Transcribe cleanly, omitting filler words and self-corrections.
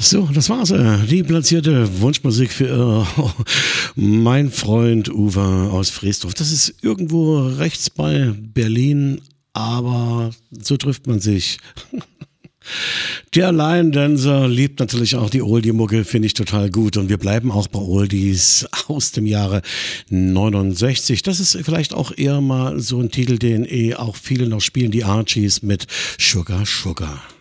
So, das war's. Die platzierte Wunschmusik für mein Freund Uwe aus Freesdorf. Das ist irgendwo rechts bei Berlin, aber so trifft man sich. Der Lion Dancer liebt natürlich auch die Oldie-Mucke, finde ich total gut. Und wir bleiben auch bei Oldies aus dem Jahre 69. Das ist vielleicht auch eher mal so ein Titel, den auch viele noch spielen, die Archies mit Sugar Sugar.